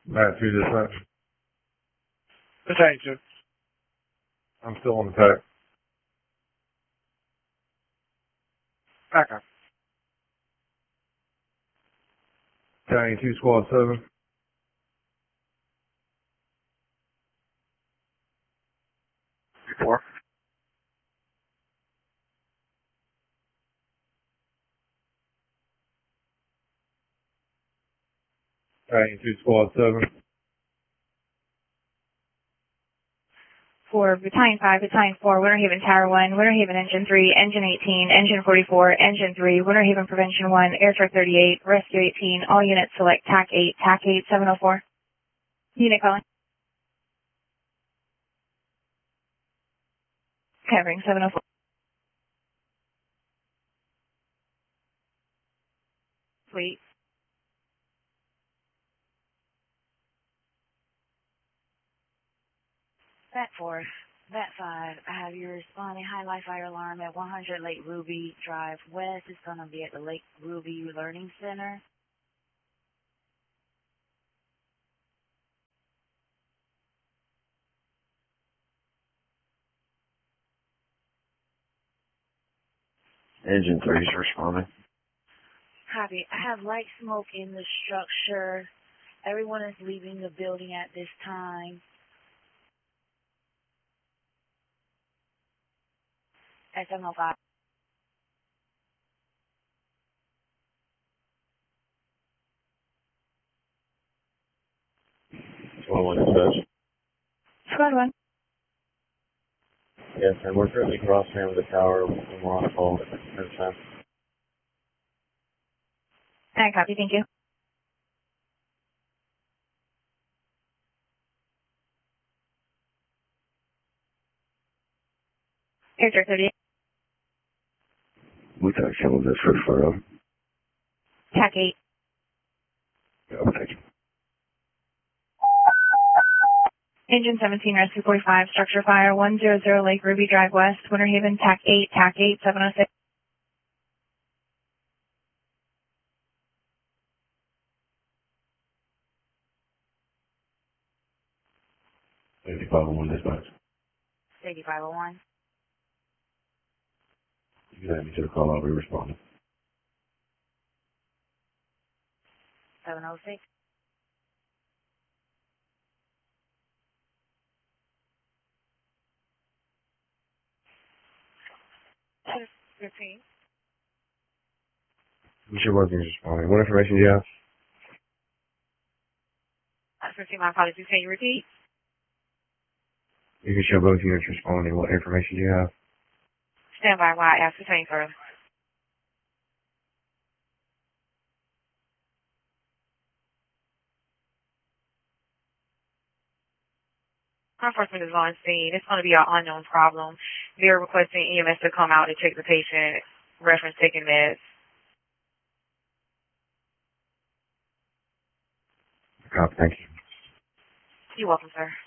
Matt 2 dispatch. Battalion 2. I'm still on the pack. Back up. Battalion 2, Squad 7. Report. Battalion 2, Squad 7. For Battalion 5, Battalion 4, Winter Haven Tower 1, Winter Haven Engine 3, Engine 18, Engine 44, Engine 3, Winter Haven Prevention 1, Air Truck 38, Rescue 18, all units select TAC 8, TAC 8, 704. Unit calling. Covering 704. Sweet. Bat 4, Bat 5, I have you responding high live fire alarm at 100 Lake Ruby Drive West. It's going to be at the Lake Ruby Learning Center. Engine 3 is responding. Copy. I have light smoke in the structure. Everyone is leaving the building at this time. At 705. Squad 1 dispatch. Squad 1. Yes, and we're currently crossing over the tower when we're on call at this time. Copy, thank you. Air Truck 38. We took some of this for furlough. TAC 8. Yeah, thank you. Engine 17, Rescue 45, Structure Fire, 100 Lake Ruby Drive West, Winter Haven, TAC 8, TAC 8, 706. Safety 501 dispatch. Safety 501. You can add me to the call, I'll be responding. 706. Repeat. Michelle Working is responding. What information do you have? 15, my apologies. Can you repeat? You can show both units responding. What information do you have? Stand by while I ascertain further. Law enforcement is on scene. It's going to be an unknown problem. They're requesting EMS to come out and check the patient, reference taking meds. Copy, thank you. You're welcome, sir.